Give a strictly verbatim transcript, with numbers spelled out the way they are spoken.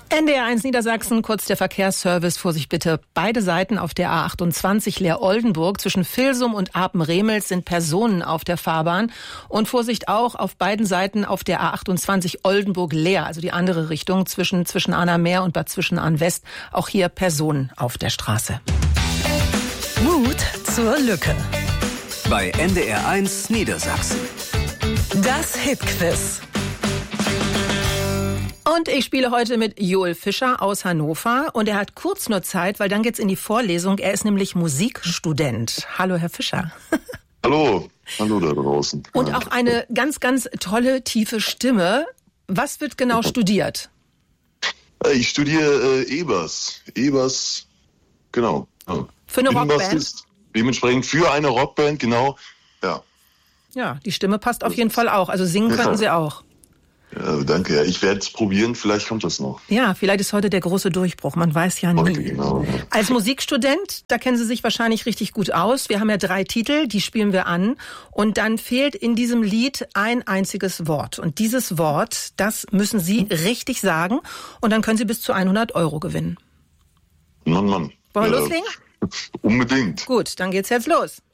N D R eins Niedersachsen, kurz der Verkehrsservice. Vorsicht bitte, beide Seiten auf der A achtundzwanzig Leer-Oldenburg zwischen Vilsum und Apen-Remels sind Personen auf der Fahrbahn. Und Vorsicht auch auf beiden Seiten auf der A achtundzwanzig Oldenburg-Leer, also die andere Richtung zwischen, zwischen Arnhem und Bad Zwischenahn-West. Auch hier Personen auf der Straße. Mut zur Lücke. Bei N D R eins Niedersachsen. Das Hitquiz. Und ich spiele heute mit Joel Fischer aus Hannover. Und er hat kurz nur Zeit, weil dann geht's in die Vorlesung. Er ist nämlich Musikstudent. Hallo, Herr Fischer. Hallo, hallo da draußen. Und auch eine ganz, ganz tolle, tiefe Stimme. Was wird genau studiert? Ich studiere äh, E-Bass. E-Bass, genau. Ja. Für eine Rockband? Ist dementsprechend für eine Rockband, genau. Ja, ja, die Stimme passt auf jeden Fall auch. Also singen könnten Sie auch. Ja, danke. Ja, ich werde es probieren, vielleicht kommt das noch. Ja, vielleicht ist heute der große Durchbruch, man weiß ja nie. Okay, genau. Als Musikstudent, da kennen Sie sich wahrscheinlich richtig gut aus. Wir haben ja drei Titel, die spielen wir an. Und dann fehlt in diesem Lied ein einziges Wort. Und dieses Wort, das müssen Sie richtig sagen. Und dann können Sie bis zu hundert Euro gewinnen. Mann, Mann. Wollen wir ja, loslegen? Unbedingt. Gut, dann geht's jetzt los.